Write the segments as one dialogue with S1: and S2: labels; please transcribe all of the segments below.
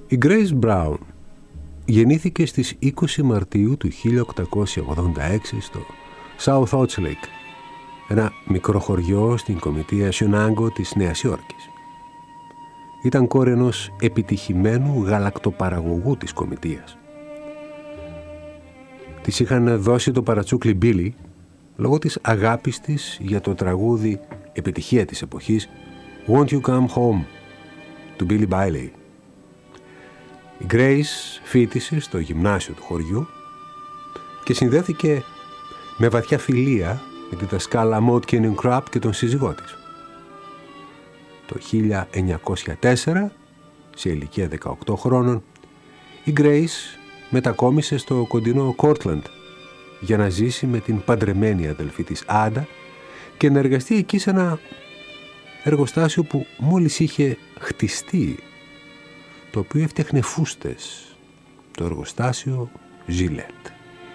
S1: Η Grace Brown γεννήθηκε στις 20 Μαρτίου του 1886 στο South Lake, ένα μικρό χωριό στην κομιτεία Σιονάγκο της Νέας Υόρκης. Ήταν κόρη ενός επιτυχημένου γαλακτοπαραγωγού της κομιτείας. Της είχαν δώσει το παρατσούκλι Billy λόγω της αγάπης της για το τραγούδι επιτυχία της εποχής «Won't You Come Home» του Billy Bailey. Η Grace φοιτήσε στο γυμνάσιο του χωριού και συνδέθηκε με βαθιά φιλία με τη δασκάλα Maud Kenyon Crabb και τον σύζυγό της. Το 1904, σε ηλικία 18 χρόνων, η Grace μετακόμισε στο κοντινό Cortland για να ζήσει με την παντρεμένη αδελφή της Άντα και να εργαστεί εκεί σε ένα εργοστάσιο που μόλις είχε χτιστεί, το οποίο έφτιαχνε φούστες, το εργοστάσιο Gillette.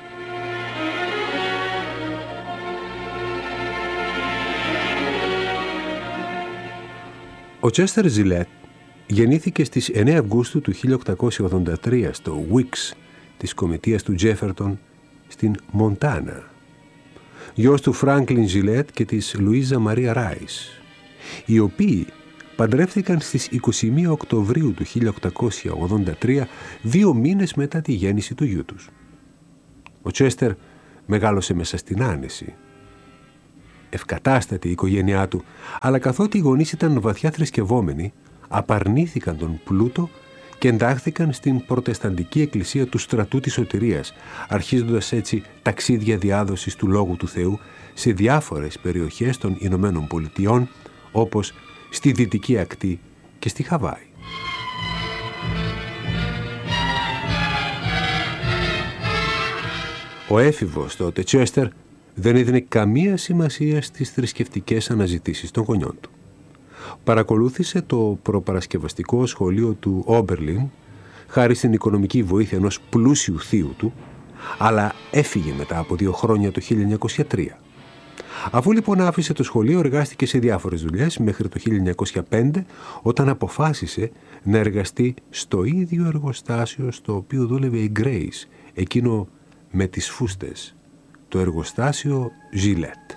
S1: Ο Chester Gillette γεννήθηκε στις 9 Αυγούστου του 1883 στο Wicks της κομιτείας του Jefferton στην Μοντάνα, γιος του Franklin Gillette και της Λουίζα Μαρία Ράις, οι οποίοι παντρεύτηκαν στις 21 Οκτωβρίου του 1883, 2 μήνες μετά τη γέννηση του γιού τους. Ο Chester μεγάλωσε μέσα στην άνεση. Ευκατάστατη η οικογένειά του, αλλά καθότι οι γονείς ήταν βαθιά θρησκευόμενοι, απαρνήθηκαν τον πλούτο και εντάχθηκαν στην προτεσταντική εκκλησία του στρατού της σωτηρίας, αρχίζοντας έτσι ταξίδια διάδοσης του Λόγου του Θεού σε διάφορες περιοχές των Ηνωμένων Πολιτειών, όπως στη Δυτική Ακτή και στη Χαβάη. Ο έφηβος τότε Chester δεν έδινε καμία σημασία στις θρησκευτικές αναζητήσεις των γονιών του. Παρακολούθησε το προπαρασκευαστικό σχολείο του Όμπερλιν χάρη στην οικονομική βοήθεια ενός πλούσιου θείου του, αλλά έφυγε μετά από 2 χρόνια το 1903. Αφού λοιπόν άφησε το σχολείο, εργάστηκε σε διάφορες δουλειές μέχρι το 1905, όταν αποφάσισε να εργαστεί στο ίδιο εργοστάσιο στο οποίο δούλευε η Grace, εκείνο με τις φούστες, το εργοστάσιο Gillette.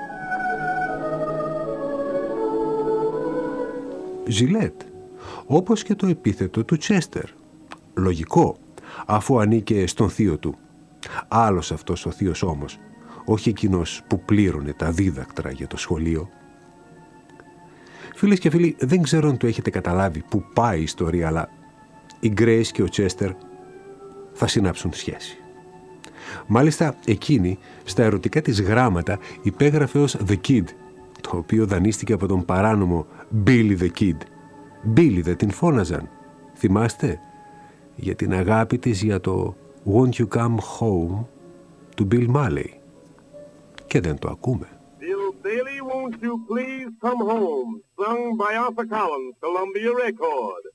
S1: Gillette, όπως και το επίθετο του Chester. Λογικό, αφού ανήκε στον θείο του. Άλλος αυτός ο θείος όμως, όχι εκείνος που πλήρωνε τα δίδακτρα για το σχολείο. Φίλες και φίλοι, δεν ξέρω αν το έχετε καταλάβει που πάει η ιστορία, αλλά η Grace και ο Chester θα συνάψουν σχέση. Μάλιστα εκείνη στα ερωτικά της γράμματα υπέγραφε ως The Kid, το οποίο δανείστηκε από τον παράνομο Billy the Kid. Billy δεν την φώναζαν, θυμάστε, για την αγάπη της για το Won't You Come Home του Bill Marley. Και δεν το ακούμε.
S2: Bill Bailey, won't you please come home, sung by Arthur Collins, Columbia Record.